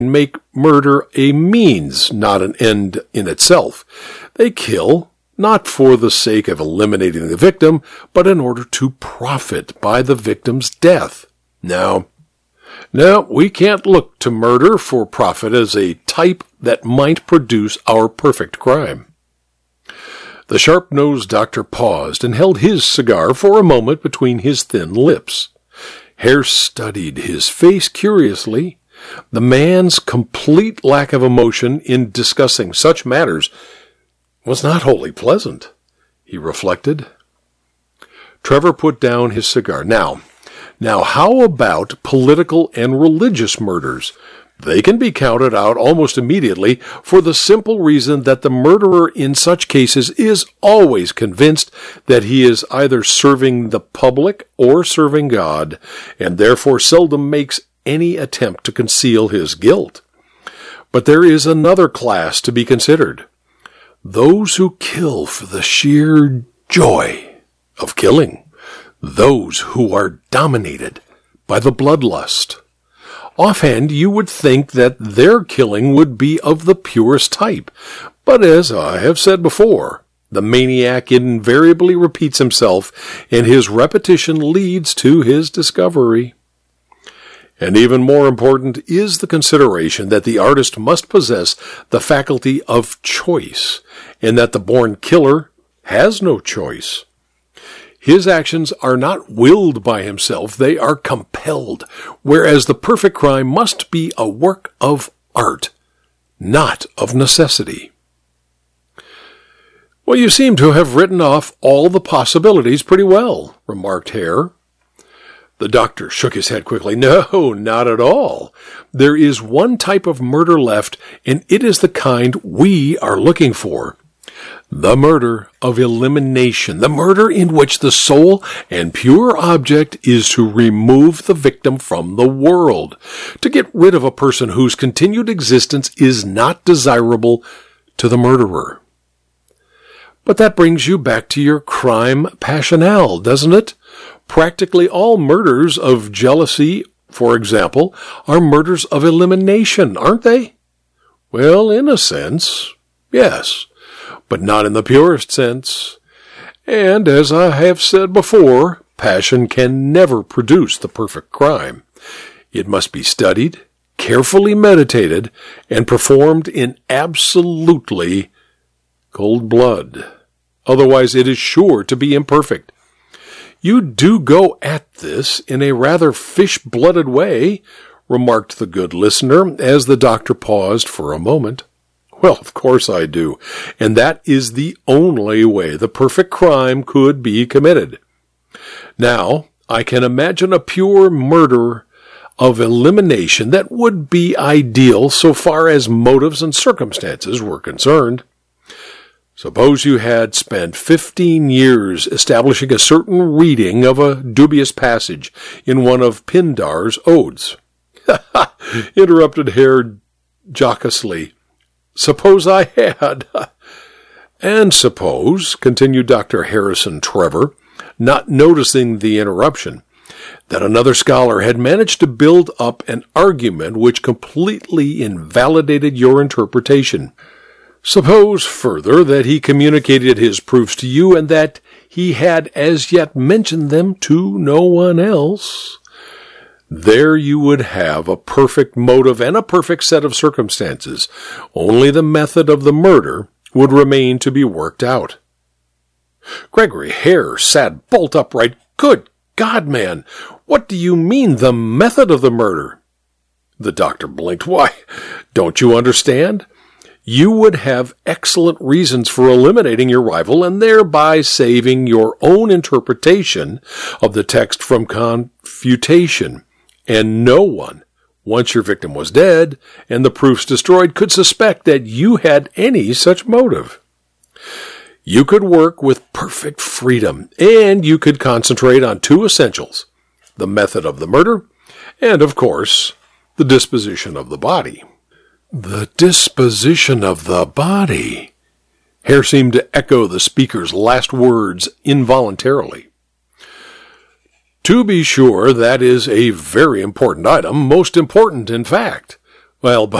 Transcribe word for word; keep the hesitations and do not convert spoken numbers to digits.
make murder a means, not an end in itself. They kill not for the sake of eliminating the victim, but in order to profit by the victim's death. Now, no, we can't look to murder for profit as a type that might produce our perfect crime. The sharp-nosed doctor paused and held his cigar for a moment between his thin lips. Hare studied his face curiously. The man's complete lack of emotion in discussing such matters was not wholly pleasant, he reflected. Trevor put down his cigar. Now, now how about political and religious murders? They can be counted out almost immediately for the simple reason that the murderer in such cases is always convinced that he is either serving the public or serving God, and therefore seldom makes any attempt to conceal his guilt. But there is another class to be considered. Those who kill for the sheer joy of killing. Those who are dominated by the bloodlust. Offhand, you would think that their killing would be of the purest type. But as I have said before, the maniac invariably repeats himself, and his repetition leads to his discovery. And even more important is the consideration that the artist must possess the faculty of choice, and that the born killer has no choice. His actions are not willed by himself, they are compelled, whereas the perfect crime must be a work of art, not of necessity. Well, you seem to have written off all the possibilities pretty well, remarked Hare. The doctor shook his head quickly. No, not at all. There is one type of murder left, and it is the kind we are looking for. The murder of elimination, the murder in which the sole and pure object is to remove the victim from the world, to get rid of a person whose continued existence is not desirable to the murderer. But that brings you back to your crime passionnel, doesn't it? Practically all murders of jealousy, for example, are murders of elimination, aren't they? Well, in a sense, yes. But not in the purest sense. And, as I have said before, passion can never produce the perfect crime. It must be studied, carefully meditated, and performed in absolutely cold blood. Otherwise, it is sure to be imperfect. You do go at this in a rather fish-blooded way, remarked the good listener, as the doctor paused for a moment. Well, of course I do, and that is the only way the perfect crime could be committed. Now, I can imagine a pure murder of elimination that would be ideal so far as motives and circumstances were concerned. Suppose you had spent fifteen years establishing a certain reading of a dubious passage in one of Pindar's odes. Ha ha! Interrupted Hare jocosely. Suppose I had. And suppose, continued Doctor Harrison Trevor, not noticing the interruption, that another scholar had managed to build up an argument which completely invalidated your interpretation. Suppose, further, that he communicated his proofs to you and that he had as yet mentioned them to no one else. There you would have a perfect motive and a perfect set of circumstances. Only the method of the murder would remain to be worked out. Gregory Hare sat bolt upright. Good God, man, what do you mean, the method of the murder? The doctor blinked. Why, don't you understand? You would have excellent reasons for eliminating your rival and thereby saving your own interpretation of the text from confutation. And no one, once your victim was dead and the proofs destroyed, could suspect that you had any such motive. You could work with perfect freedom, and you could concentrate on two essentials, the method of the murder, and, of course, the disposition of the body. The disposition of the body. Hare seemed to echo the speaker's last words involuntarily. To be sure, that is a very important item, most important, in fact. Well, by